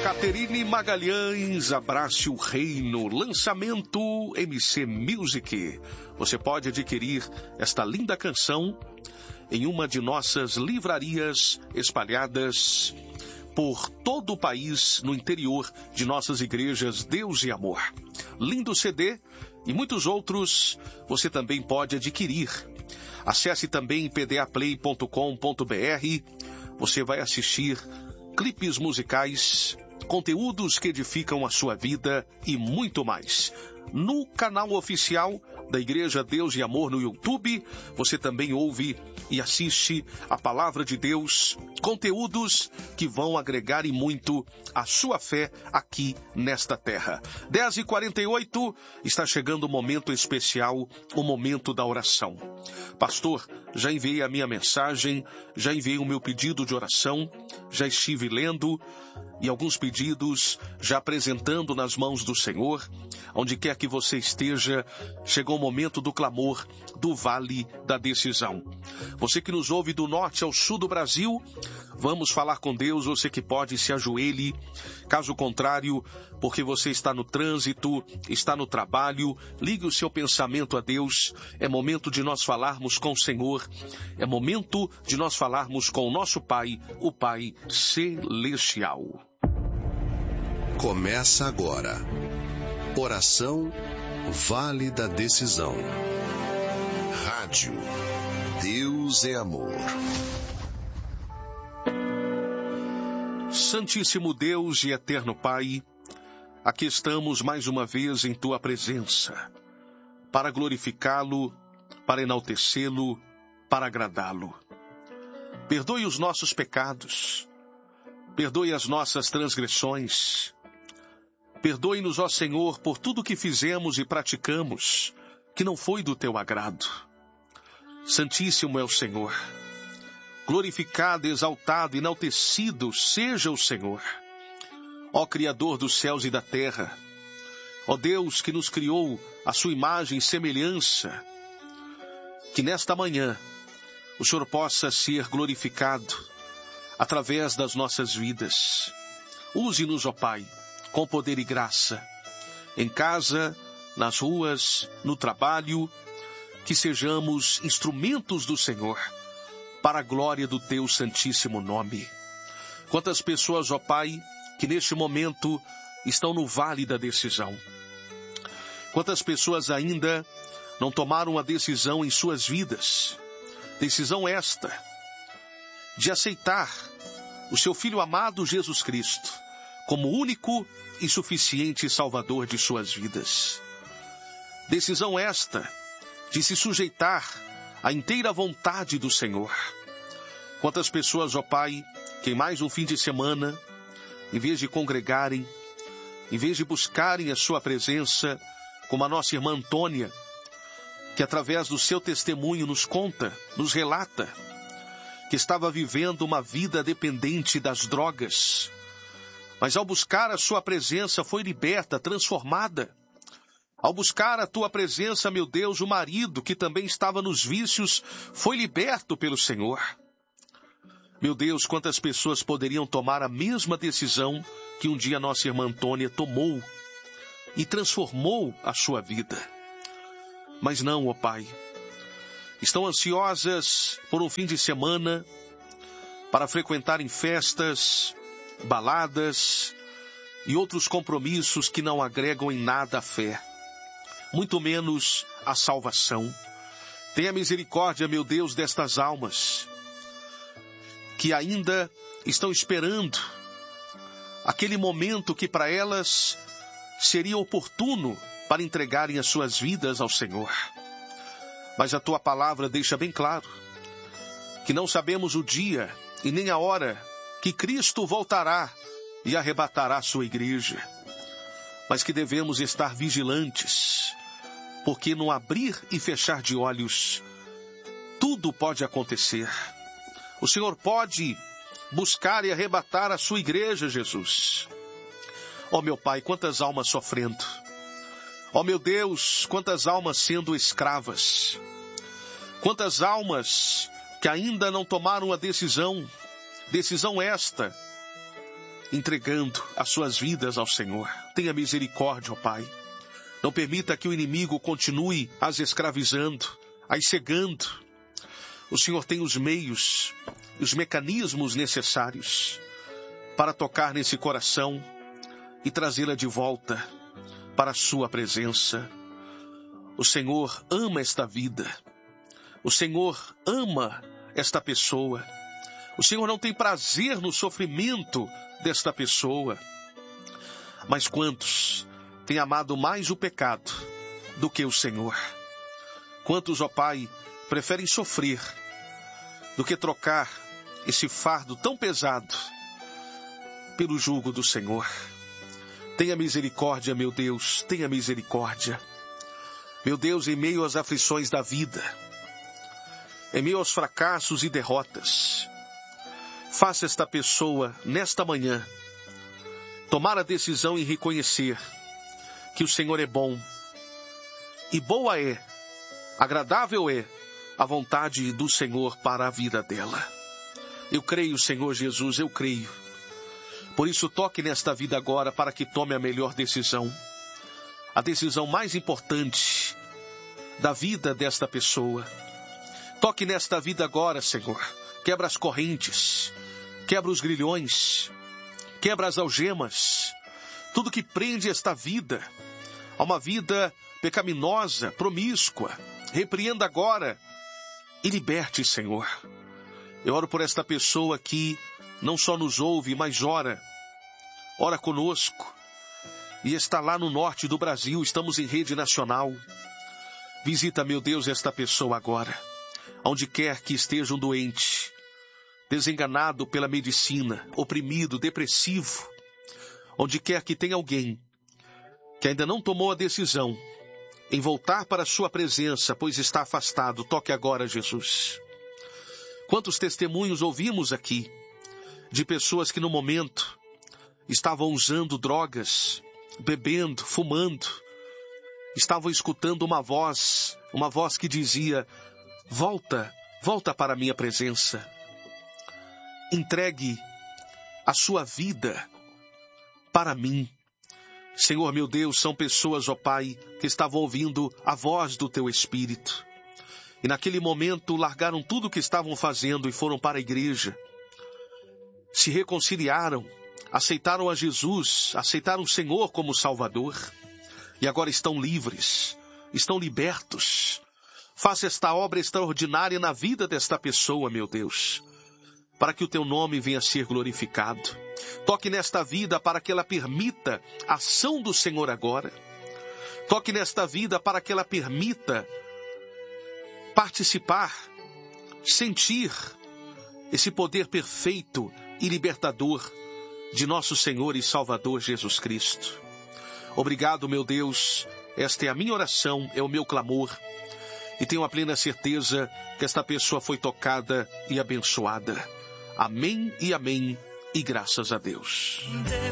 Caterine Magalhães, Abrace o Reino, lançamento MC Music. Você pode adquirir esta linda canção em uma de nossas livrarias espalhadas por todo o país, no interior de nossas igrejas Deus e Amor. Lindo CD e muitos outros você também pode adquirir. Acesse também pdaplay.com.br. Você vai assistir clipes musicais, conteúdos que edificam a sua vida e muito mais. No canal oficial da Igreja Deus e Amor no YouTube, você também ouve e assiste a Palavra de Deus, conteúdos que vão agregar e muito a sua fé aqui nesta terra. 10h48, está chegando o momento especial, o momento da oração. Pastor, já enviei a minha mensagem, já enviei o meu pedido de oração, já estive lendo e alguns pedidos já apresentando nas mãos do Senhor. Onde quer que você esteja, chegou o momento do clamor do Vale da Decisão. Você que nos ouve do norte ao sul do Brasil, vamos falar com Deus. Você que pode, se ajoelhe. Caso contrário, porque você está no trânsito, está no trabalho, ligue o seu pensamento a Deus. É momento de nós falarmos com o Senhor. É momento de nós falarmos com o nosso Pai, o Pai Celestial. Começa agora. Oração Vale da Decisão. Rádio Deus é Amor. Santíssimo Deus e eterno Pai, aqui estamos mais uma vez em Tua presença, para glorificá-lo, para enaltecê-lo, para agradá-lo. Perdoe os nossos pecados, perdoe as nossas transgressões. Perdoe-nos, ó Senhor, por tudo que fizemos e praticamos, que não foi do Teu agrado. Santíssimo é o Senhor. Glorificado, exaltado, enaltecido seja o Senhor. Ó Criador dos céus e da terra. Ó Deus que nos criou à sua imagem e semelhança. Que nesta manhã o Senhor possa ser glorificado através das nossas vidas. Use-nos, ó Pai, com poder e graça, em casa, nas ruas, no trabalho, que sejamos instrumentos do Senhor, para a glória do Teu santíssimo nome. Quantas pessoas, ó Pai, que neste momento estão no vale da decisão. Quantas pessoas ainda não tomaram a decisão em suas vidas. Decisão esta, de aceitar o Seu Filho amado Jesus Cristo, como único e suficiente Salvador de suas vidas. Decisão esta de se sujeitar à inteira vontade do Senhor. Quantas pessoas, ó Pai, que em mais um fim de semana, em vez de congregarem, em vez de buscarem a Sua presença, como a nossa irmã Antônia, que através do seu testemunho nos conta, nos relata, que estava vivendo uma vida dependente das drogas, mas ao buscar a Sua presença foi liberta, transformada. Ao buscar a Tua presença, meu Deus, o marido que também estava nos vícios foi liberto pelo Senhor. Meu Deus, quantas pessoas poderiam tomar a mesma decisão que um dia nossa irmã Antônia tomou e transformou a sua vida. Mas não, ó Pai, estão ansiosas por um fim de semana para frequentarem festas, baladas e outros compromissos que não agregam em nada a fé, muito menos a salvação. Tenha misericórdia, meu Deus, destas almas que ainda estão esperando aquele momento que para elas seria oportuno para entregarem as suas vidas ao Senhor. Mas a Tua palavra deixa bem claro que não sabemos o dia e nem a hora que Cristo voltará e arrebatará a sua igreja, mas que devemos estar vigilantes, porque no abrir e fechar de olhos, tudo pode acontecer. O Senhor pode buscar e arrebatar a sua igreja, Jesus. Ó meu Pai, quantas almas sofrendo. Ó meu Deus, quantas almas sendo escravas. Quantas almas que ainda não tomaram a decisão esta entregando as suas vidas ao Senhor. Tenha misericórdia, ó Pai. Não permita que o inimigo continue as escravizando, as cegando. O Senhor tem os meios, os mecanismos necessários para tocar nesse coração e trazê-la de volta para a sua presença. O Senhor ama esta vida. O Senhor ama esta pessoa. O Senhor não tem prazer no sofrimento desta pessoa. Mas quantos têm amado mais o pecado do que o Senhor? Quantos, ó Pai, preferem sofrer do que trocar esse fardo tão pesado pelo jugo do Senhor? Tenha misericórdia, meu Deus, tenha misericórdia. Meu Deus, em meio às aflições da vida, em meio aos fracassos e derrotas, faça esta pessoa, nesta manhã, tomar a decisão e reconhecer que o Senhor é bom. E boa é, agradável é, a vontade do Senhor para a vida dela. Eu creio, Senhor Jesus, eu creio. Por isso, toque nesta vida agora para que tome a melhor decisão. A decisão mais importante da vida desta pessoa. Toque nesta vida agora, Senhor. Quebra as correntes, quebra os grilhões, quebra as algemas. Tudo que prende esta vida a uma vida pecaminosa, promíscua. Repreenda agora e liberte, Senhor. Eu oro por esta pessoa que não só nos ouve, mas ora conosco. E está lá no norte do Brasil, estamos em rede nacional. Visita, meu Deus, esta pessoa agora. Onde quer que esteja um doente, desenganado pela medicina, oprimido, depressivo. Onde quer que tenha alguém que ainda não tomou a decisão em voltar para a sua presença, pois está afastado, toque agora, Jesus. Quantos testemunhos ouvimos aqui de pessoas que no momento estavam usando drogas, bebendo, fumando, estavam escutando uma voz que dizia: volta para a minha presença. Entregue a sua vida para mim. Senhor meu Deus, são pessoas, ó Pai, que estavam ouvindo a voz do Teu Espírito. E naquele momento largaram tudo o que estavam fazendo e foram para a igreja. Se reconciliaram, aceitaram a Jesus, aceitaram o Senhor como Salvador. E agora estão livres, estão libertos. Faça esta obra extraordinária na vida desta pessoa, meu Deus, para que o Teu nome venha a ser glorificado. Toque nesta vida para que ela permita a ação do Senhor agora. Toque nesta vida para que ela permita participar, sentir esse poder perfeito e libertador de nosso Senhor e Salvador Jesus Cristo. Obrigado, meu Deus. Esta é a minha oração, é o meu clamor. E tenho a plena certeza que esta pessoa foi tocada e abençoada. Amém e amém, e graças a Deus.